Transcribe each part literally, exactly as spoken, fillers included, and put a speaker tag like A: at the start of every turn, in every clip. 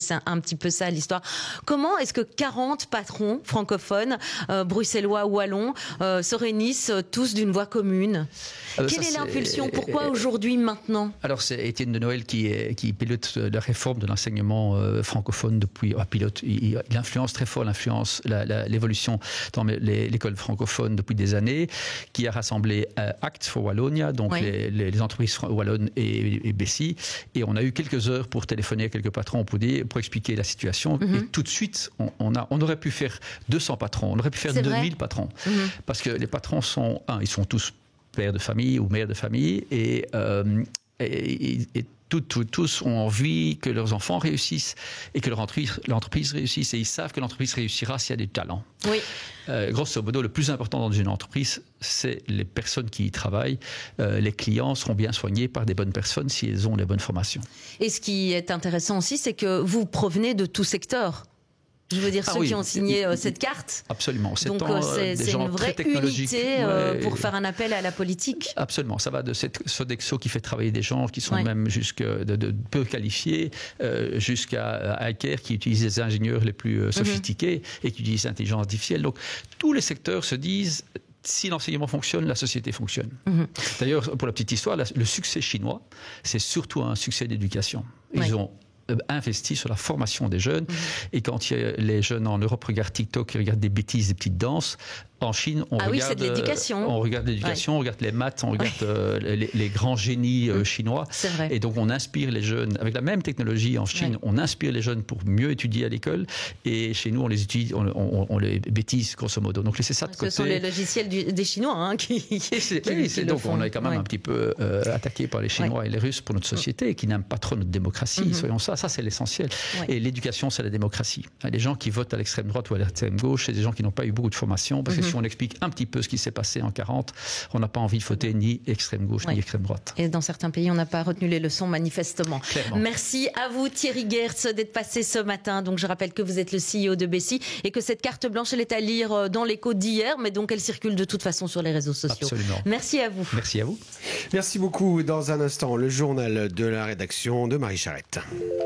A: c'est un, un petit peu ça l'histoire. Comment est-ce que quarante patrons francophones, euh, bruxellois, wallons, euh, se réunissent euh, tous d'une voix commune?
B: Alors,
A: Quelle
B: ça,
A: est l'impulsion?
B: c'est...
A: Pourquoi aujourd'hui, maintenant?
B: Alors, c'est Étienne de Noël qui, est, qui pilote la réforme de l'enseignement euh, francophone depuis... Ah, pilote, il, il influence très fort l'influence, la, la, l'évolution dans les, l'école francophone depuis des années, qui a rassemblé euh, Act for Wallonia, donc oui. les, les, les entreprises wallonnes et, et Bessie, et on a eu quelques heures pour téléphoner à quelques patrons pour, dire, pour expliquer la situation, mm-hmm. et tout de suite, on, on, a, on aurait pu faire deux cents patrons, on aurait pu faire deux mille patrons, mm-hmm. parce que les patrons sont, un, ils sont tous pères de famille ou mères de famille, et, euh, et, et, et tout, tout, tous ont envie que leurs enfants réussissent et que leur entreprise, l'entreprise réussisse, et ils savent que l'entreprise réussira s'il y a du talent.
A: Oui.
B: Euh, grosso modo, le plus important dans une entreprise, c'est les personnes qui y travaillent. Euh, les clients seront bien soignés par des bonnes personnes si elles ont les bonnes formations.
A: Et ce qui est intéressant aussi, c'est que vous provenez de tout secteur. Je veux dire, ah ceux oui, qui ont signé euh, cette carte.
B: Absolument.
A: C'est Donc, euh, c'est, c'est une vraie unité euh, ouais. pour faire un appel à la politique.
B: Absolument. Ça va de cette Sodexo qui fait travailler des gens qui sont ouais. même jusque de, de peu qualifiés, euh, jusqu'à Iker qui utilise les ingénieurs les plus euh, sophistiqués mm-hmm. et qui utilise l'intelligence artificielle. Donc, tous les secteurs se disent... Si l'enseignement fonctionne, la société fonctionne. Mmh. D'ailleurs, pour la petite histoire, le succès chinois, c'est surtout un succès d'éducation. Ils ouais. ont investi sur la formation des jeunes. Mmh. Et quand il y a les jeunes en Europe regardent TikTok, ils regardent des bêtises, des petites danses, en Chine, on,
A: ah
B: regarde,
A: oui, c'est de l'éducation.
B: on regarde l'éducation, ouais. on regarde les maths, on regarde ouais. euh, les, les grands génies euh, chinois.
A: C'est vrai.
B: Et donc, on inspire les jeunes, avec la même technologie en Chine, ouais. on inspire les jeunes pour mieux étudier à l'école. Et chez nous, on les utilise, on, on, on les bêtise, grosso modo. Donc, laissez ça de
A: Ce
B: côté.
A: Ce sont les logiciels du, des Chinois hein, qui, qui,
B: c'est,
A: qui,
B: oui,
A: qui
B: c'est,
A: le
B: donc,
A: font.
B: on est quand même ouais. un petit peu euh, attaqué par les Chinois ouais. et les Russes pour notre société, qui n'aiment pas trop notre démocratie. Mm-hmm. Soyons ça, ça c'est l'essentiel. Ouais. Et l'éducation, c'est la démocratie. Les gens qui votent à l'extrême droite ou à l'extrême gauche, c'est des gens qui n'ont pas eu beaucoup de formation, parce que mm-hmm. si on explique un petit peu ce qui s'est passé en quarante, on n'a pas envie de voter ni extrême gauche oui. ni extrême droite.
A: Et dans certains pays, on n'a pas retenu les leçons manifestement.
B: Clairement.
A: Merci à vous Thierry Geerts d'être passé ce matin. Donc je rappelle que vous êtes le C E O de Bessie et que cette carte blanche, elle est à lire dans l'écho d'hier, mais donc elle circule de toute façon sur les réseaux sociaux.
B: Absolument.
A: Merci à vous.
B: Merci à vous.
C: Merci beaucoup. Dans un instant, le journal de la rédaction de Marie Charrette.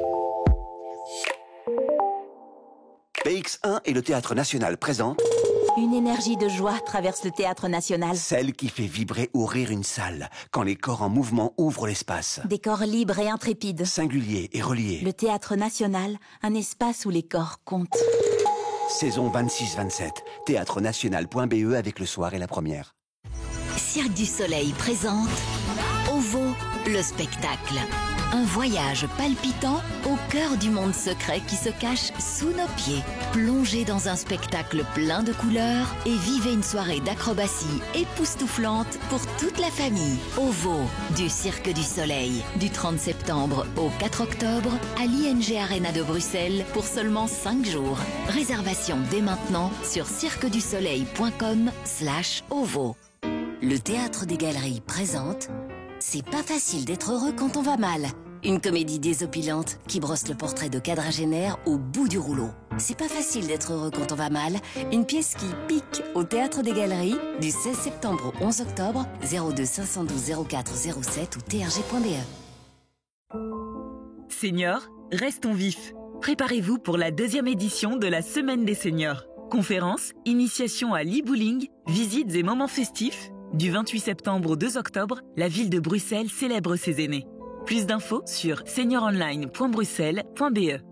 D: B X un et le Théâtre National présentent
E: une énergie de joie traverse le Théâtre National.
D: Celle qui fait vibrer ou rire une salle, quand les corps en mouvement ouvrent l'espace.
E: Des corps libres et intrépides.
D: Singuliers et reliés.
E: Le Théâtre National, un espace où les corps comptent.
D: Saison vingt-six vingt-sept, théâtre national point b e avec le soir et la première.
F: Cirque du Soleil présente OVO, le spectacle. Un voyage palpitant au cœur du monde secret qui se cache sous nos pieds. Plongez dans un spectacle plein de couleurs et vivez une soirée d'acrobatie époustouflante pour toute la famille. OVO, du Cirque du Soleil, du trente septembre au quatre octobre à l'I N G Arena de Bruxelles pour seulement cinq jours. Réservation dès maintenant sur cirquedusoleil.com slash OVO. Le Théâtre des Galeries présente C'est pas facile d'être heureux quand on va mal. Une comédie désopilante qui brosse le portrait de quadragénaire au bout du rouleau. C'est pas facile d'être heureux quand on va mal. Une pièce qui pique au Théâtre des Galeries du seize septembre au onze octobre, zéro deux cinq un deux zéro quatre zéro sept ou t r g point b e.
G: Seniors, restons vifs. Préparez-vous pour la deuxième édition de la Semaine des Seniors. Conférences, initiation à l'e-bowling, visites et moments festifs. Du vingt-huit septembre au deux octobre, la ville de Bruxelles célèbre ses aînés. Plus d'infos sur senioronline point bruxelles point b e.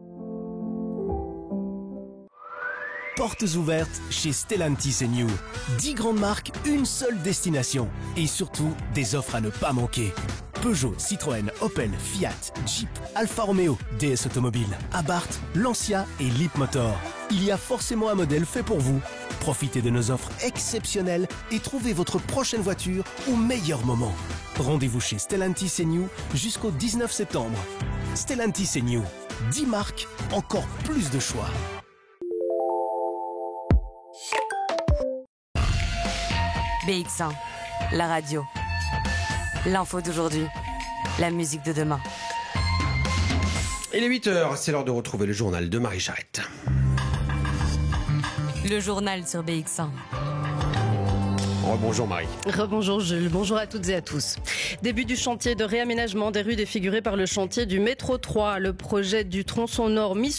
H: Portes ouvertes chez Stellantis et New. dix grandes marques, une seule destination. Et surtout, des offres à ne pas manquer. Peugeot, Citroën, Opel, Fiat, Jeep, Alfa Romeo, D S Automobile, Abarth, Lancia et Leapmotor. Il y a forcément un modèle fait pour vous. Profitez de nos offres exceptionnelles et trouvez votre prochaine voiture au meilleur moment. Rendez-vous chez Stellantis et New jusqu'au dix-neuf septembre. Stellantis et New, dix marques, encore plus de choix.
I: B X un, la radio. L'info d'aujourd'hui, la musique de demain.
C: Il est huit heures, c'est l'heure de retrouver le journal de Marie Charrette.
I: Le journal sur B X un.
C: Rebonjour Marie.
J: Rebonjour Jules, bonjour à toutes et à tous. Début du chantier de réaménagement des rues défigurées par le chantier du métro trois. Le projet du tronçon nord mis